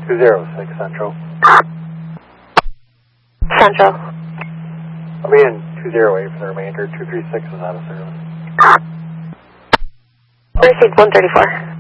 206 Central. Central. I'll be in 208 for the remainder. 236 is out of service. Received 134.